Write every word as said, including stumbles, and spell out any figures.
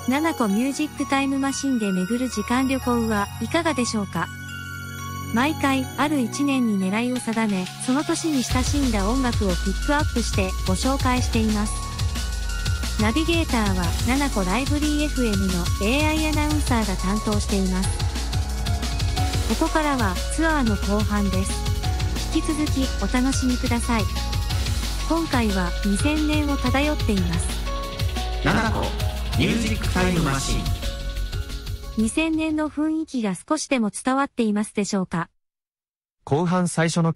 ななこミュージックタイムマシンで巡る時間旅行はいかがでしょうか。毎回あるいちねんに狙いを定め、その年に親しんだ音楽をピックアップしてご紹介しています。ナビゲーターはななこライブリー エフエム の エーアイ アナウンサーが担当しています。ここからはツアーの後半です。引き続きお楽しみください。今回はにせんねんを漂っています。 ななこミュージックタイムマシン。 にせんねんの雰囲気が少しでも伝わっていますでしょうか。 後半最初の